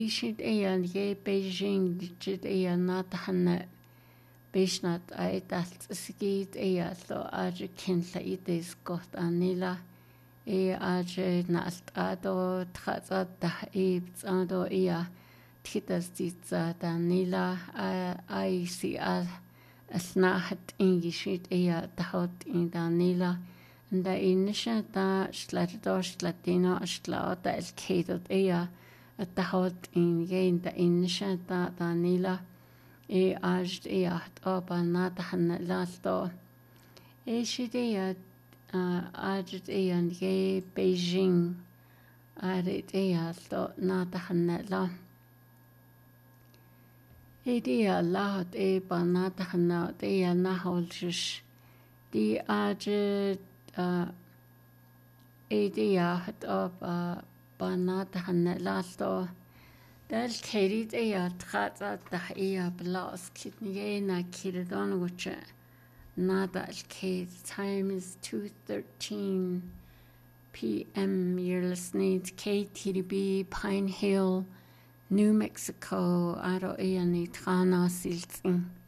Ishit ayan ye Beijing jit ayan natahanna Beishnat aitalt skit ayallo aje kinla ites got anila aje nalt ado tkhazat da ado iya titas ditsa danila ai si asnahat ingishit iya tahot in danila da inisha da slatdosh latino shlauta el kedot iya tahot in gain da inisha da danila ajd iat obanata hanna lalto shidia ajd ian ge Beijing arid ialto nata hanna la idia lahat banata hanna dia naholjish di ajd idia hat banata hanna lalto Dal kerit tkhata tahia blas kitniyena kiridon which nada kate time is 2:13 p.m. You're listening to KTDB Pine Hill, New Mexico. Aro iani tkhana silting.